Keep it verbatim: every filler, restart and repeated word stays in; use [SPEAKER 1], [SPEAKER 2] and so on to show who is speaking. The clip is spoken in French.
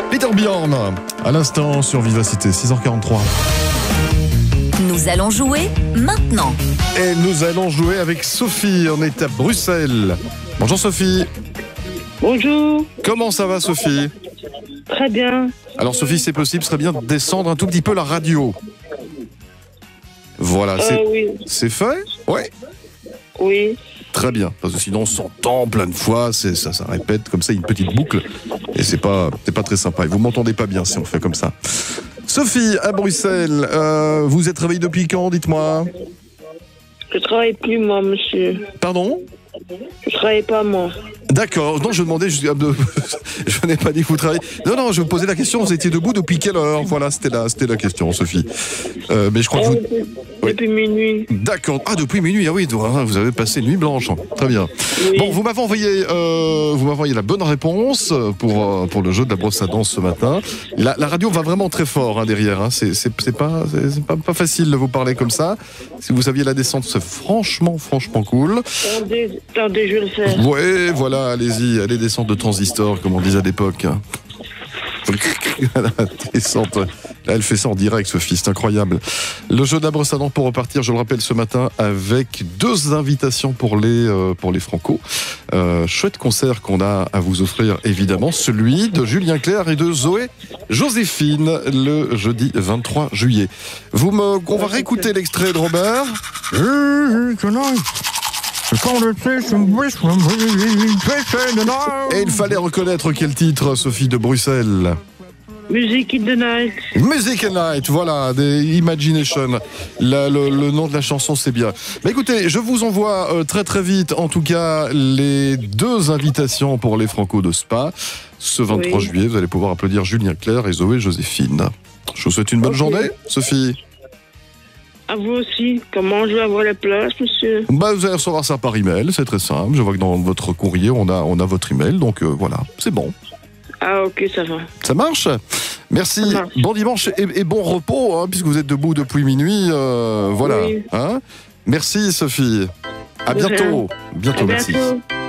[SPEAKER 1] Peter Bjorn, à l'instant sur Vivacité, six heures quarante-trois.
[SPEAKER 2] Nous allons jouer maintenant.
[SPEAKER 1] Et nous allons jouer avec Sophie, on est à Bruxelles. Bonjour Sophie.
[SPEAKER 3] Bonjour.
[SPEAKER 1] Comment ça va Sophie?
[SPEAKER 3] Très bien.
[SPEAKER 1] Alors Sophie, c'est possible, ce serait bien de descendre un tout petit peu la radio. Voilà, c'est,
[SPEAKER 3] Euh, oui.
[SPEAKER 1] c'est fait? Ouais.
[SPEAKER 3] Oui.
[SPEAKER 1] Très bien, parce que sinon on s'entend plein de fois, c'est, ça, ça répète comme ça une petite boucle, et c'est pas, c'est pas très sympa. Et vous m'entendez pas bien si on fait comme ça. Sophie, à Bruxelles, euh, vous êtes réveillée depuis quand, dites-moi?
[SPEAKER 3] Je travaille plus, moi, monsieur.
[SPEAKER 1] Pardon?
[SPEAKER 3] Je travaille pas, moi.
[SPEAKER 1] D'accord, non, je demandais, je, je n'ai pas dit que vous travaillez. Non, non, je vous posais la question, vous étiez debout depuis quelle heure? Voilà, c'était la, c'était la question, Sophie. Euh, mais je crois que
[SPEAKER 3] Euh,
[SPEAKER 1] vous...
[SPEAKER 3] depuis,
[SPEAKER 1] Oui.
[SPEAKER 3] depuis minuit.
[SPEAKER 1] D'accord. Ah, depuis minuit, ah oui, vous avez passé nuit blanche. Très bien.
[SPEAKER 3] Oui.
[SPEAKER 1] Bon, vous m'avez envoyé, euh, vous m'avez envoyé la bonne réponse pour, euh, pour le jeu de la brosse à dents ce matin. La, la radio va vraiment très fort hein, derrière. Hein. C'est, c'est, c'est, pas, c'est, c'est pas, pas facile de vous parler comme ça. Si vous saviez la descente, c'est franchement, franchement cool.
[SPEAKER 3] Attendez, attendez, je vais le faire.
[SPEAKER 1] Ouais, voilà, allez-y, allez descendre de transistor, comme on disait à l'époque. La descente. Là, elle fait ça en direct, Sophie, c'est incroyable. Le jeu de la brosse à dents pour repartir, je le rappelle, ce matin, avec deux invitations pour les, euh, pour les Franco. Euh, chouette concert qu'on a à vous offrir, évidemment, celui de Julien Clerc et de Zoé Joséphine, le jeudi vingt-trois juillet. Vous me, on va réécouter l'extrait de Robert. Et il fallait reconnaître quel titre, Sophie, de Bruxelles.
[SPEAKER 3] Music in the night.
[SPEAKER 1] Music and Night, voilà, des Imagination. La, le, le nom de la chanson, c'est bien. Mais écoutez, je vous envoie euh, très très vite, en tout cas, les deux invitations pour les Franco de Spa. Ce vingt-trois
[SPEAKER 3] Oui.
[SPEAKER 1] juillet, vous allez pouvoir applaudir Julien Clerc et Zoé Joséphine. Je vous souhaite une bonne
[SPEAKER 3] Ok.
[SPEAKER 1] journée, Sophie.
[SPEAKER 3] À vous aussi. Comment je vais avoir la place, monsieur?
[SPEAKER 1] Bah, vous allez recevoir ça par email, c'est très simple. Je vois que dans votre courrier, on a, on a votre email, donc euh, voilà, c'est bon.
[SPEAKER 3] Ah, ok, ça va.
[SPEAKER 1] Ça marche? Merci.
[SPEAKER 3] Ça marche.
[SPEAKER 1] Bon dimanche et, et bon repos, hein, puisque vous êtes debout depuis minuit. Euh, voilà.
[SPEAKER 3] Oui.
[SPEAKER 1] Hein, merci, Sophie. À
[SPEAKER 3] De
[SPEAKER 1] bientôt.
[SPEAKER 3] rien.
[SPEAKER 1] Bientôt,
[SPEAKER 3] À
[SPEAKER 1] merci.
[SPEAKER 3] bientôt.